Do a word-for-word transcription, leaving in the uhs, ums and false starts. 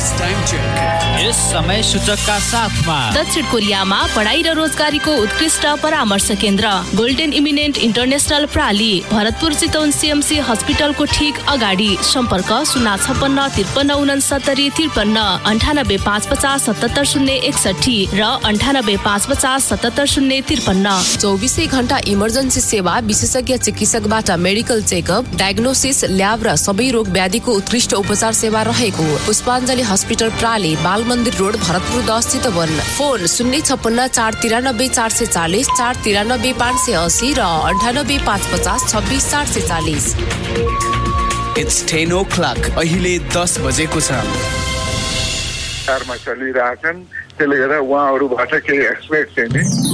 Latest time check. यस समय सूचकका साथमा दक्षिण कोरियामा पढाइ र रोजगारीको उत्कृष्ट परामर्श केन्द्र golden eminent international प्राली, Bharatpur Chitwan CMC हस्पिटलको ठीक अगाडि। सम्पर्क शून्य छप्पन्न त्रिपन्न उनसत्तरी त्रिपन्न अन्ठानब्बे पाँच पचास सतहत्तर शून्य एकसठी र अन्ठानब्बे पाँच पचास सतहत्तर शून्य त्रिपन्न। चौबिसै घण्टा इमर्जेन्सी सेवा, विशेषज्ञ चिकित्सकबाट मेडिकल चेकअप, डायग्नोसिस, ल्याब र सबै रोग व्याधिको उत्कृष्ट उपचार सेवा रहेको पुष्पाञ्जली हस्पिटल प्राली, बाल मन्दिर रोड, भरतपुर दस चितवन। फोन शून्य छप्पन्न चार तिरानब्बे चार सय चालिस, चार तिरानब्बे पाँच सय असी र अन्ठानब्बे पाँच पचास छब्बिस चार सय चालिस। इट्स टेन ओ क्लक, अहिले दस बजेको छ। मा चलिरहेछन्, त्यसले गर्दा उहाँहरूबाट केही एक्सपेक्ट चाहिँ